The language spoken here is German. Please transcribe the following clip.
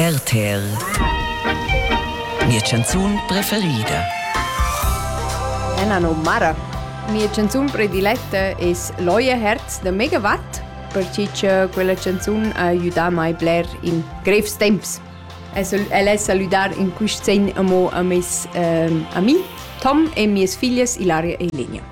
RTR. Mia canzun preferida. Nano Mara. Mia canzun prediletta es Loia Herz de Megawatt, perché quella canzun ha aiutat mai bler in greves temps. El saludar in quist sen amo a mes ami, Tom e mias filhas Ilaria e Lenia.